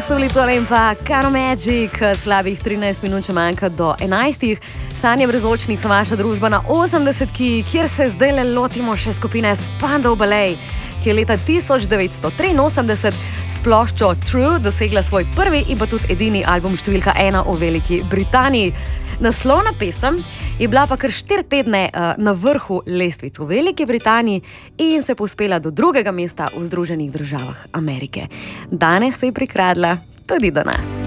so bili tole in pa Kano Magic, slabih 13 minut, če manjka do 11. Sanje brezočnih so vaša družba na 80-ki, kjer se zdaj le lotimo še skupine Spandau Ballet, ki je leta 1983 s ploščo True dosegla svoj prvi in pa tudi edini album številka 1 v Veliki Britaniji. Naslovna pesem je bila pa kar 4 tedne na vrhu lestvic v Veliki Britaniji in se povzpela do 2. mesta v Združenih državah Amerike. Danes se je prikradla tudi do nas.